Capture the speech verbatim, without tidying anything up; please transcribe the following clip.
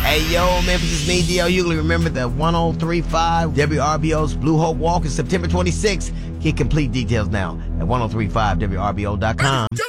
Hey, yo, Memphis, it's me, D L Hughley. Remember the one oh three point five W R B O's Blue Hope Walk is September twenty-sixth. Get complete details now at ten thirty-five W R B O dot com.